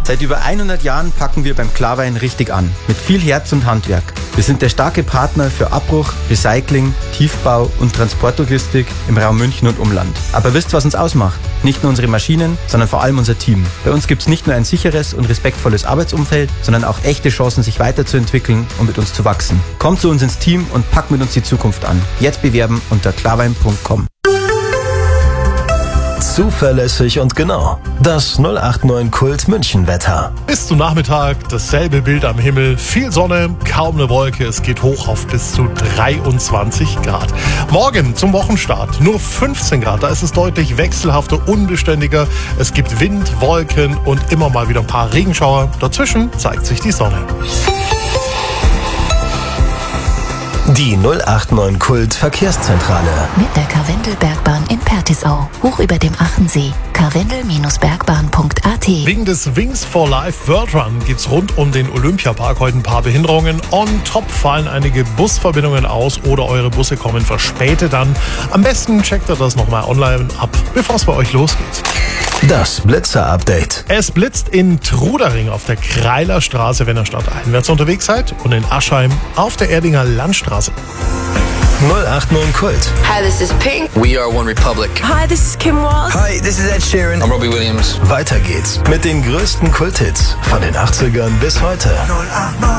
Seit über 100 Jahren packen wir beim Klarwein richtig an. Mit viel Herz und Handwerk. Wir sind der starke Partner für Abbruch, Recycling, Tiefbau und Transportlogistik im Raum München und Umland. Aber wisst, was uns ausmacht? Nicht nur unsere Maschinen, sondern vor allem unser Team. Bei uns gibt's nicht nur ein sicheres und respektvolles Arbeitsumfeld, sondern auch echte Chancen, sich weiterzuentwickeln und mit uns zu wachsen. Kommt zu uns ins Team und packt mit uns die Zukunft an. Jetzt bewerben unter klarwein.com. Zuverlässig und genau. Das 089 Kult München Wetter. Bis zum Nachmittag dasselbe Bild am Himmel. Viel Sonne, kaum eine Wolke. Es geht hoch auf bis zu 23 Grad. Morgen zum Wochenstart nur 15 Grad. Da ist es deutlich wechselhafter, unbeständiger. Es gibt Wind, Wolken und immer mal wieder ein paar Regenschauer. Dazwischen zeigt sich die Sonne. Die 089 Kult Verkehrszentrale. Mit der Karwendelbergbahn in Pertisau. Hoch über dem Achensee. karwendel-bergbahn.at. Wegen des Wings for Life World Run gibt's rund um den Olympiapark heute ein paar Behinderungen. On top fallen einige Busverbindungen aus oder eure Busse kommen verspätet an. Am besten checkt ihr das nochmal online ab, bevor es bei euch losgeht. Das Blitzer-Update. Es blitzt in Trudering auf der Kreiler Straße, wenn ihr stadteinwärts unterwegs seid, und in Aschheim auf der Erdinger Landstraße. 089 Kult. Hi, this is Pink. We are One Republic. Hi, this is Kim Walsh. Hi, this is Ed Sheeran. I'm Robbie Williams. Weiter geht's mit den größten Kulthits von den 80ern bis heute.